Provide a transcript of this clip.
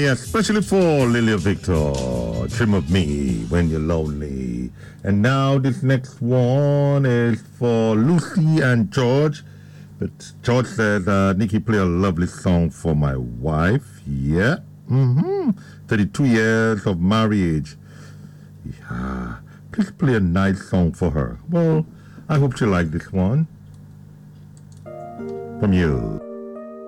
especially for Lilia Victor. Dream of me when you're lonely. And now this next one is for Lucy and George. But George says, Nikki, play a lovely song for my wife. Yeah. 32 years of marriage. Yeah. Please play a nice song for her. Well, I hope she likes this one. From you.